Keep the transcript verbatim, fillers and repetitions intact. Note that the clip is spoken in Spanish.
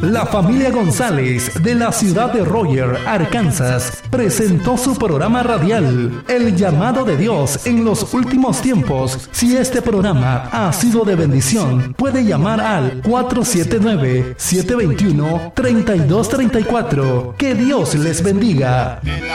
La familia González de la ciudad de Royer, Arkansas, presentó su programa radial, El Llamado de Dios en los Últimos Tiempos. Si este programa ha sido de bendición, puede llamar al cuatro siete nueve, siete dos uno, tres dos tres cuatro. Que Dios les bendiga.